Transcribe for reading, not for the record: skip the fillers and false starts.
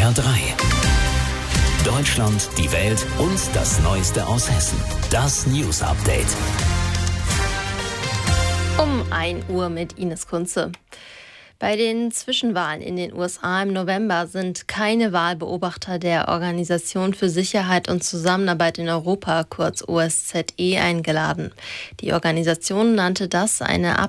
SWR 3. Deutschland, die Welt und das Neueste aus Hessen. Das News Update. Um 1 Uhr mit Ines Kunze. Bei den Zwischenwahlen in den USA im November sind keine Wahlbeobachter der Organisation für Sicherheit und Zusammenarbeit in Europa, kurz OSZE, eingeladen. Die Organisation nannte das eine